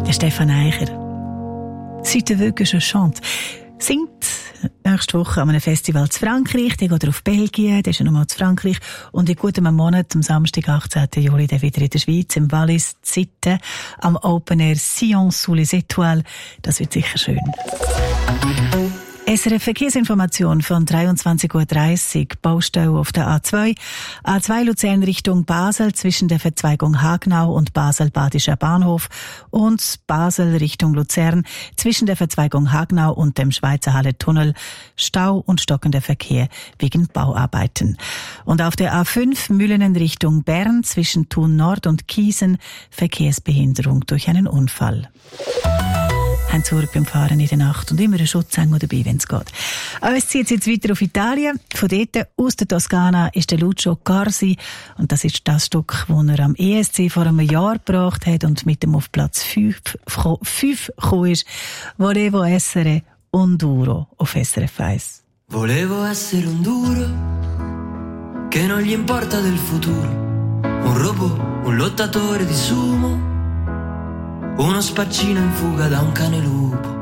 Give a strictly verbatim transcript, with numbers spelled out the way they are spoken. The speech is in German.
Der Stefan Eicher. «C'est wirklich je chante» singt nächste Woche an einem Festival zu Frankreich, dann geht er auf Belgien, dann ist er nochmal zu Frankreich und in gutem Monat, am Samstag, achtzehnten Juli, dann wieder in der Schweiz, im Wallis, Zitten, am Open Air Sion sous les Étoiles. Das wird sicher schön. S R F Verkehrsinformation von dreiundzwanzig Uhr dreißig. Baustau auf der A zwei. A zwei Luzern Richtung Basel zwischen der Verzweigung Hagnau und Basel-Badischer Bahnhof und Basel Richtung Luzern zwischen der Verzweigung Hagnau und dem Schweizer Halle-Tunnel. Stau und stockender Verkehr wegen Bauarbeiten. Und auf der A fünf Mühlenen Richtung Bern zwischen Thun Nord und Kiesen Verkehrsbehinderung durch einen Unfall. Haben zurück beim Fahren in der Nacht und immer einen Schutzengel dabei, wenn es geht. Uns zieht es jetzt weiter auf Italien. Von dort aus der Toskana ist der Lucio Corsi und das ist das Stück, das er am E S C vor einem Jahr gebracht hat und mit dem auf Platz fünf gekommen ist. Volevo essere un duro auf S R F eins. Volevo essere un duro che non gli importa del futuro, un robot, un lottatore di sumo, uno spaccino in fuga da un cane lupo.